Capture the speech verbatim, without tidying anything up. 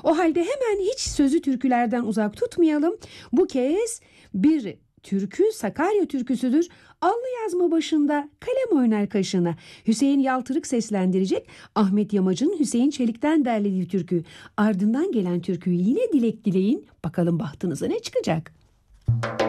O halde hemen hiç sözü türkülerden uzak tutmayalım. Bu kez bir türkü Sakarya türküsüdür. Allı yazma başında kalem oynar kaşına. Hüseyin Yaltırık seslendirecek. Ahmet Yamac'ın Hüseyin Çelik'ten derlediği türkü. Ardından gelen türküyü yine dilek dileyin. Bakalım bahtınıza ne çıkacak?